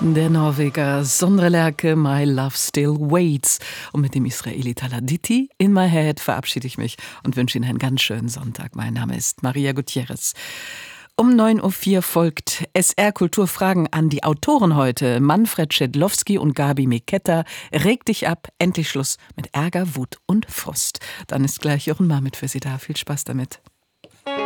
Der Norweger Sondre Lerche, My Love Still Waits. Und mit dem Israeli Taladiti in My Head verabschiede ich mich und wünsche Ihnen einen ganz schönen Sonntag. Mein Name ist Maria Gutierrez. Um 9.04 Uhr folgt SR Kulturfragen an die Autoren heute. Manfred Schedlowski und Gabi Meketa. Reg dich ab, endlich Schluss mit Ärger, Wut und Frust. Dann ist gleich Jochen Marmit für Sie da. Viel Spaß damit.